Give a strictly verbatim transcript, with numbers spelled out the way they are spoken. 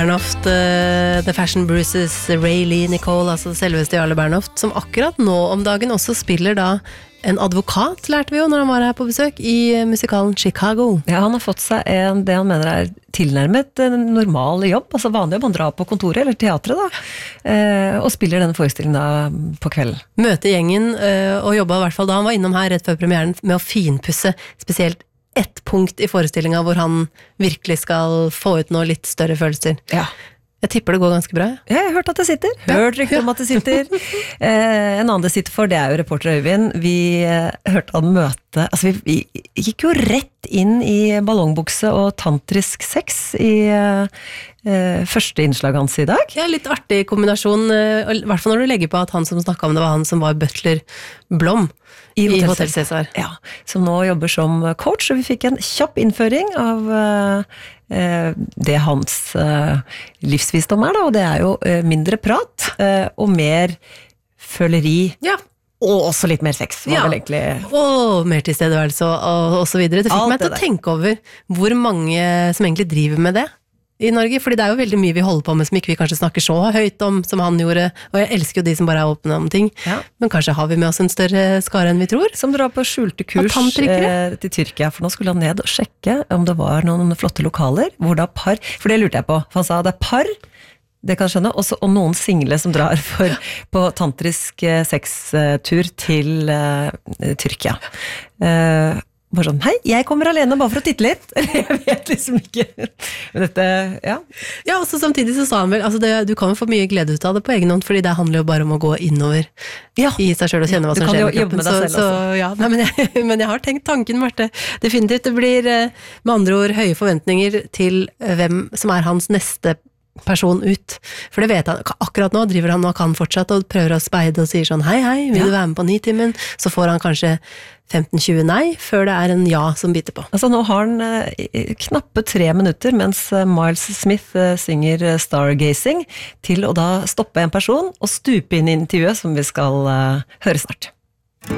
Bernhoft, uh, The Fashion Bruises, Ray Lee Nicole, altså selveste Jarle Bernhoft, som akkurat nå om dagen også spiller da en advokat, lærte vi jo når han var her på besøk, i musikalen Chicago. Ja, han har fått seg en, det han mener er tilnærmet en normal jobb, altså vanlig jobb, han drar på kontoret eller teatret da, eh, og spiller denne forestillingen da på kvelden. Møte gjengen, eh, og jobbet i hvert fall da han var innom her rett før premieren med å finpusse spesielt ett punkt i forestillingen hvor han virkelig skal få ut noe litt større følelser. Ja. Jeg tipper det går ganske bra. Ja, jeg har hørt at det sitter. Hørt rykter om at det sitter. Eh, en annen det sitter for, det er jo reporter Øyvind. Vi eh, hørte han møte, altså vi, vi gikk jo rett inn i ballongbukse og tantrisk sex i eh, første innslag hans i dag. Ja, litt artig kombinasjon, i hvert fall når du legger på at han som snakket om det var han som var butler Blom i, i Hotel Cæsar. Ja, som nå jobber som coach, og vi fikk en kjapp innføring av eh, det hans eh, livsvisdom er da, og det er jo eh, mindre prat eh, og mer føleri. Ja. Og også litt mer sex, var ja. vel egentlig. Og mer tilstedeværelse og, og, og så videre. Det fikk Alt meg til det å tenke over hvor mange som egentlig driver med det i Norge, fordi det er jo veldig mye vi holder på med som ikke vi kanskje snakker så høyt om som han gjorde, og jeg elsker jo de som bare er åpne om ting, Ja. men kanskje har vi med oss en større skare enn vi tror. Som drar på skjulte kurs eh, til Tyrkia, for nå skulle han ned og sjekke om det var noen flotte lokaler, hvor da par, for det lurte jeg på, for han sa det er par, det kan jeg skjønne, også, og noen single som drar for, på tantrisk eh, sextur til eh, Tyrkia. Eh, bare sånn, hei, jeg kommer alene bare for å titte litt. Jeg vet liksom ikke. Men dette, ja. Ja, og så samtidig så sa han vel, altså det, du kan jo få mye glede ut av det på egen hånd, fordi det handler jo bare om å gå innover Ja. i seg selv og kjenne hva Du som kan skjer jo med jobbe kroppen. med deg Så, selv så også. ja, nei, men, jeg, men jeg har tenkt tanken, Marte. Definitivt, det blir eh, med andre ord høye forventninger til eh, hvem som er hans neste person ut. For det vet han, akkurat nå driver han nok han fortsatt og prøver å speide og sier sånn, hei, hei, vil Ja. du være med på Nitimen? Så får han kanskje femten tjue nei, før det er en ja som biter på. Altså nå har han eh, knappe tre minutter, mens eh, Miles Smith eh, synger eh, Stargazing, til å da stoppe en person og stupe inn i intervjuet som vi skal eh, høre snart.